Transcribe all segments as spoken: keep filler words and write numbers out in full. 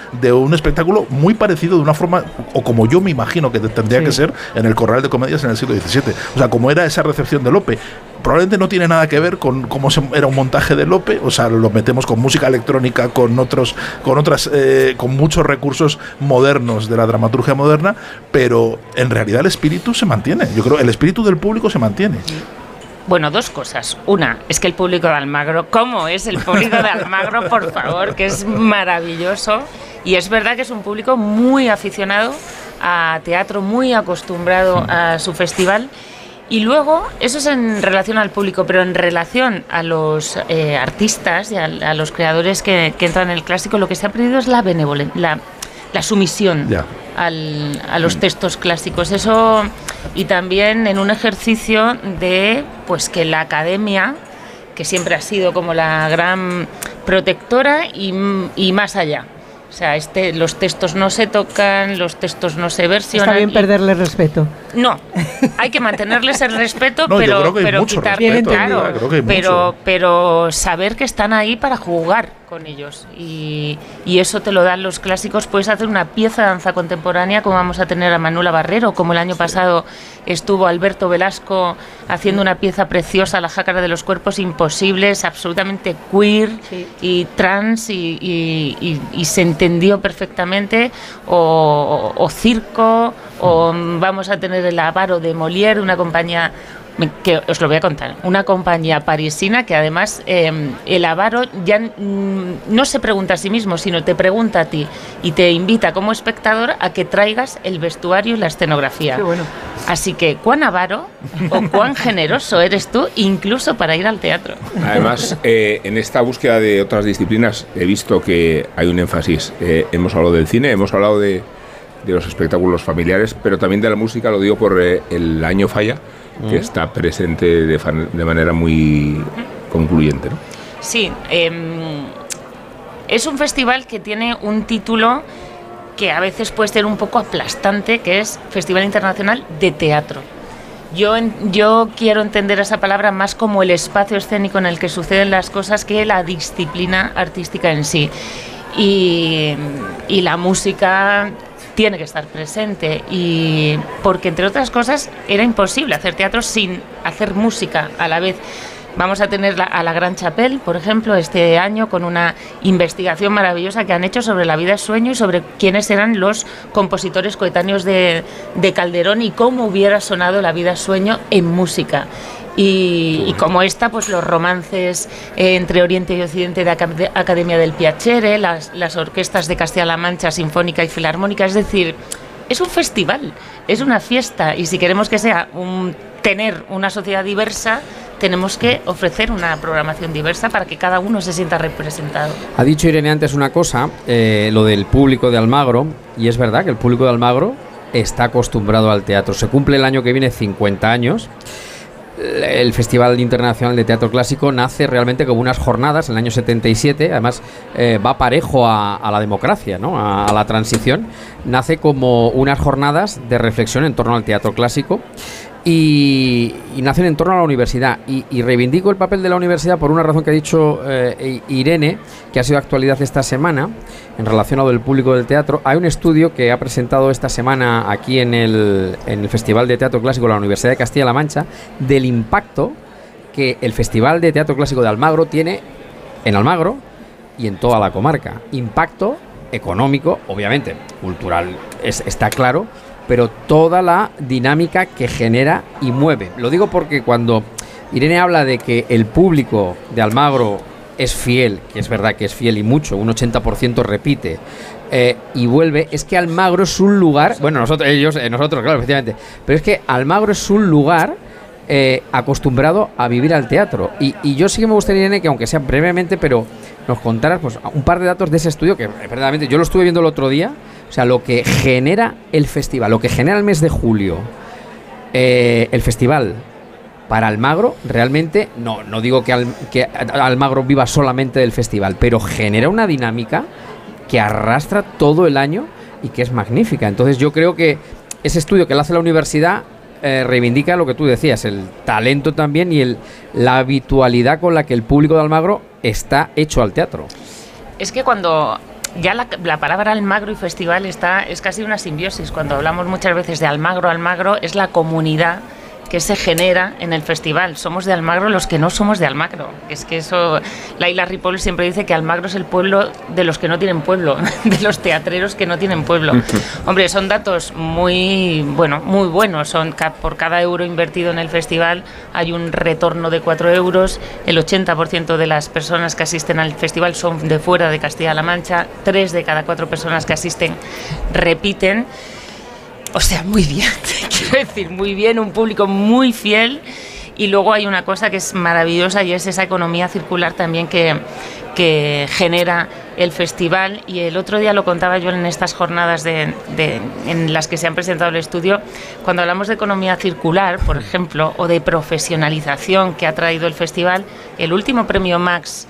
de un espectáculo muy parecido de una forma, o como yo me imagino que tendría sí. que ser en el Corral de Comedias en el siglo diecisiete. O sea, como era esa recepción de Lope. Probablemente no tiene nada que ver con cómo se, era un montaje de Lope, o sea, lo metemos con música electrónica, con otros, con otras, eh, con muchos recursos modernos de la dramaturgia moderna, pero en realidad el espíritu se mantiene. Yo creo que el espíritu del público se mantiene. Bueno, dos cosas. Una, es que el público de Almagro, ¿cómo es el público de Almagro, por favor? Que es maravilloso. Y es verdad que es un público muy aficionado a teatro, muy acostumbrado a su festival. Y luego, eso es en relación al público, pero en relación a los eh, artistas y a, a los creadores que, que entran en el clásico, lo que se ha perdido es la benevolencia, la, la sumisión yeah. al, a los textos clásicos. Eso, y también en un ejercicio de pues que la academia, que siempre ha sido como la gran protectora y, y más allá. O sea, este, los textos no se tocan, los textos no se versionan. Está bien perderle respeto. No, hay que mantenerles el respeto, no, pero, pero quitar, respeto, claro, que pero, pero saber que están ahí para jugar con ellos. Y, y eso te lo dan los clásicos. Puedes hacer una pieza de danza contemporánea, como vamos a tener a Manuela Barrero, como el año sí. pasado estuvo Alberto Velasco haciendo una pieza preciosa, La jácara de los cuerpos imposibles, absolutamente queer sí. y trans, y, y, y, y se entendió perfectamente, o, o, o circo, o vamos a tener el Avaro de Molière, una compañía que os lo voy a contar, una compañía parisina que además eh, el Avaro ya mm, no se pregunta a sí mismo, sino te pregunta a ti y te invita como espectador a que traigas el vestuario y la escenografía. Qué bueno. Así que cuán avaro o cuán generoso eres tú, incluso para ir al teatro. Además, eh, en esta búsqueda de otras disciplinas he visto que hay un énfasis. Eh, hemos hablado del cine, hemos hablado de, de los espectáculos familiares, pero también de la música, lo digo por eh, el Año Falla, que mm. está presente de, fan, de manera muy concluyente, ¿no? Sí, eh, es un festival que tiene un título que a veces puede ser un poco aplastante, que es Festival Internacional de Teatro. Yo, yo quiero entender esa palabra más como el espacio escénico en el que suceden las cosas que la disciplina artística en sí. Y, y la música tiene que estar presente, y porque entre otras cosas era imposible hacer teatro sin hacer música a la vez. Vamos a tener la, a la Gran Chapelle, por ejemplo, este año, con una investigación maravillosa que han hecho sobre la vida sueño y sobre quiénes eran los compositores coetáneos de, de Calderón y cómo hubiera sonado la vida sueño en música. Y, y como esta, pues los romances eh, entre Oriente y Occidente de Acad- Academia del Piacere, las, las orquestas de Castilla-La Mancha, Sinfónica y Filarmónica. Es decir, es un festival, es una fiesta, y si queremos que sea un, tener una sociedad diversa, tenemos que ofrecer una programación diversa para que cada uno se sienta representado. Ha dicho Irene antes una cosa, eh, lo del público de Almagro, y es verdad que el público de Almagro está acostumbrado al teatro. Se cumple el año que viene cincuenta años. El Festival Internacional de Teatro Clásico nace realmente como unas jornadas en el año setenta y siete, además eh, va parejo a, a la democracia, ¿no? a, a la transición. Nace como unas jornadas de reflexión en torno al teatro clásico. Y, y nacen en torno a la universidad, y, y reivindico el papel de la universidad por una razón que ha dicho eh, Irene, que ha sido actualidad esta semana en relación a lo del público del teatro. Hay un estudio que ha presentado esta semana aquí en el, en el Festival de Teatro Clásico de la Universidad de Castilla-La Mancha del impacto que el Festival de Teatro Clásico de Almagro tiene en Almagro y en toda la comarca. Impacto económico, obviamente, cultural, es, está claro, pero toda la dinámica que genera y mueve. Lo digo porque cuando Irene habla de que el público de Almagro es fiel, que es verdad que es fiel y mucho, un ochenta por ciento repite, eh, y vuelve, es que Almagro es un lugar, bueno, nosotros, ellos, eh, nosotros, claro, efectivamente, pero es que Almagro es un lugar eh, acostumbrado a vivir al teatro. Y, y yo sí que me gustaría, Irene, que aunque sea brevemente, pero nos contaras pues, un par de datos de ese estudio, que verdaderamente yo lo estuve viendo el otro día. O sea, lo que genera el festival, lo que genera el mes de julio, eh, el festival para Almagro, realmente, no, no digo que, Al, que Almagro viva solamente del festival, pero genera una dinámica que arrastra todo el año y que es magnífica. Entonces yo creo que ese estudio que le hace la universidad eh, reivindica lo que tú decías, el talento también y el, la habitualidad con la que el público de Almagro está hecho al teatro. Es que cuando ya la, la palabra Almagro y festival está, es casi una simbiosis. Cuando hablamos muchas veces de Almagro, Almagro es la comunidad que se genera en el festival. Somos de Almagro los que no somos de Almagro. Es que eso, Laila Ripoll siempre dice que Almagro es el pueblo de los que no tienen pueblo, de los teatreros que no tienen pueblo. Hombre, son datos muy, bueno, muy buenos. Son por cada euro invertido en el festival hay un retorno de cuatro euros. El ochenta por ciento de las personas que asisten al festival son de fuera de Castilla-La Mancha. Tres de cada cuatro personas que asisten repiten. O sea, muy bien, quiero decir, muy bien, un público muy fiel. Y luego hay una cosa que es maravillosa y es esa economía circular también que, que genera el festival. Y el otro día lo contaba yo en estas jornadas de, de, en las que se han presentado el estudio. Cuando hablamos de economía circular, por ejemplo, o de profesionalización que ha traído el festival, el último premio Max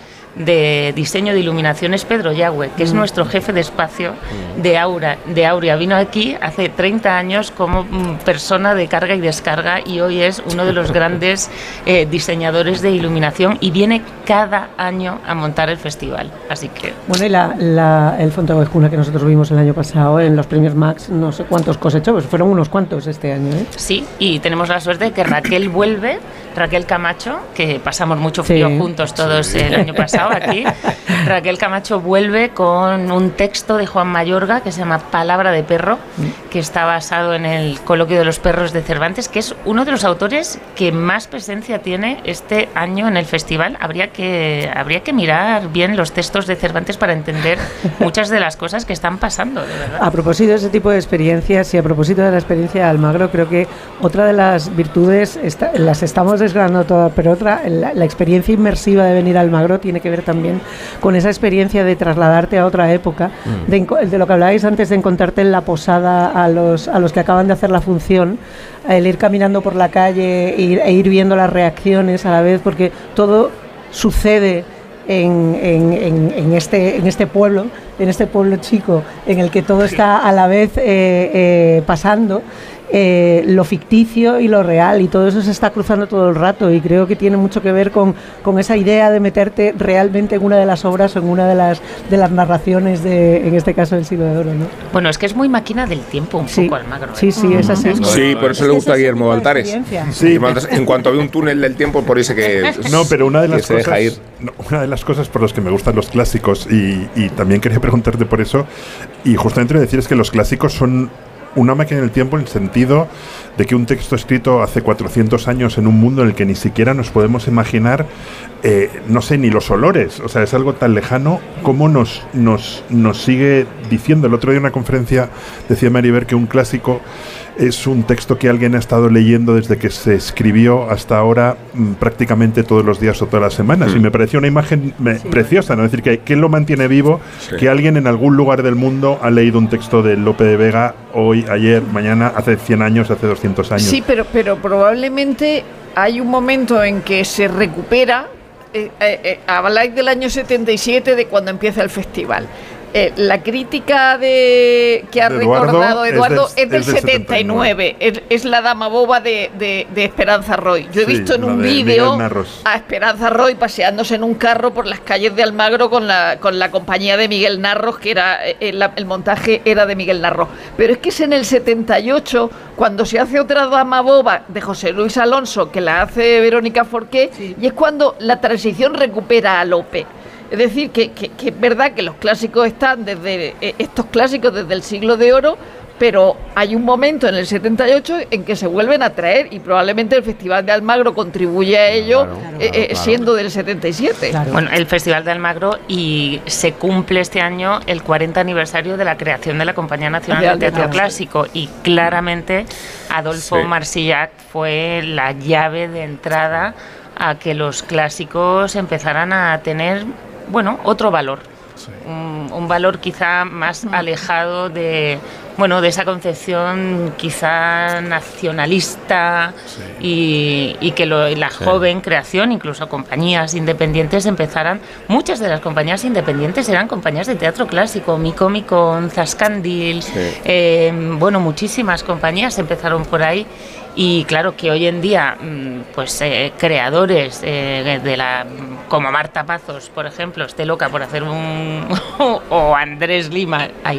de diseño de iluminación es Pedro Yagüe, que es nuestro jefe de espacio de Aura, de Aurea. Vino aquí hace treinta años como persona de carga y descarga y hoy es uno de los grandes eh, diseñadores de iluminación y viene cada año a montar el festival. Así que... Bueno, y la, la, el Fontavecuna que nosotros vimos el año pasado en los premios Max, no sé cuántos cosechó, pues fueron unos cuantos este año, ¿eh? Sí, y tenemos la suerte de que Raquel vuelve, Raquel Camacho, que pasamos mucho frío sí. juntos todos sí. el año pasado aquí. Raquel Camacho vuelve con un texto de Juan Mayorga que se llama Palabra de perro, que está basado en el Coloquio de los perros de Cervantes, que es uno de los autores que más presencia tiene este año en el festival. Habría que, habría que mirar bien los textos de Cervantes para entender muchas de las cosas que están pasando, de verdad. A propósito de ese tipo de experiencias y a propósito de la experiencia de Almagro, creo que otra de las virtudes, está, las estamos desgranando todas, pero otra, la, la experiencia inmersiva de venir a Almagro tiene que ver también con esa experiencia de trasladarte a otra época, mm. de, de lo que hablabais antes de encontrarte en la posada a los, a los que acaban de hacer la función, el ir caminando por la calle e ir, e ir viendo las reacciones a la vez, porque todo sucede en, en, en, en, este, en este pueblo, en este pueblo chico, en el que todo está a la vez eh, eh, pasando. Eh, lo ficticio y lo real, y todo eso se está cruzando todo el rato, y creo que tiene mucho que ver con, con esa idea de meterte realmente en una de las obras o en una de las de las narraciones de, en este caso, del Siglo de Oro, ¿no? Bueno, es que es muy máquina del tiempo un sí. poco Almagro, ¿eh? Sí, sí, es así. Sí, por eso es le gusta a Guillermo Baltares. Sí. En cuanto ve un túnel del tiempo, por eso que no, pero una de las se deja ir. No, una de las cosas por las que me gustan los clásicos, y, y también quería preguntarte por eso, y justamente decir es que los clásicos son una máquina del tiempo en el sentido de que un texto escrito hace cuatrocientos años en un mundo en el que ni siquiera nos podemos imaginar, eh, no sé, ni los olores, o sea, es algo tan lejano como nos, nos, nos sigue diciendo. El otro día en una conferencia decía Maribel que un clásico es un texto que alguien ha estado leyendo desde que se escribió hasta ahora, m, prácticamente todos los días o todas las semanas. Mm. Y me pareció una imagen me, sí. preciosa, ¿no? Es decir, que, que lo mantiene vivo, sí. que alguien en algún lugar del mundo ha leído un texto de Lope de Vega hoy, ayer, mañana, hace cien años, hace doscientos años. Sí, pero, pero probablemente hay un momento en que se recupera. Eh, eh, eh, habláis del año setenta y siete, de cuando empieza el festival. Eh, la crítica de que ha de Eduardo, recordado Eduardo es del, es del, es del setenta y nueve, es, es la dama boba de, de, de Esperanza Roy. Yo he sí, visto en un vídeo a Esperanza Roy paseándose en un carro por las calles de Almagro con la, con la compañía de Miguel Narros, que era el, el montaje era de Miguel Narros. Pero es que es en el setenta y ocho cuando se hace otra dama boba de José Luis Alonso, que la hace Verónica Forqué, sí. y es cuando la transición recupera a Lope. Es decir, que, que, que es verdad que los clásicos están desde, eh, estos clásicos desde el Siglo de Oro, pero hay un momento en el setenta y ocho en que se vuelven a traer, y probablemente el Festival de Almagro contribuye a ello, claro, claro, eh, claro. siendo del setenta y siete. Claro. Bueno, el Festival de Almagro, y se cumple este año el cuarenta aniversario de la creación de la Compañía Nacional de Teatro Clásico, y claramente Adolfo sí. Marsillac fue la llave de entrada a que los clásicos empezaran a tener, bueno, otro valor, sí. un, un valor quizá más alejado de, bueno, de esa concepción quizá nacionalista, sí. y, y que lo, la sí. joven creación, incluso compañías independientes empezaran. Muchas de las compañías independientes eran compañías de teatro clásico, Micomicon, Zascandil, sí. eh, bueno, muchísimas compañías empezaron por ahí. Y claro que hoy en día, pues eh, creadores eh, de la como Marta Pazos, por ejemplo, esté loca por hacer un o Andrés Lima, ay,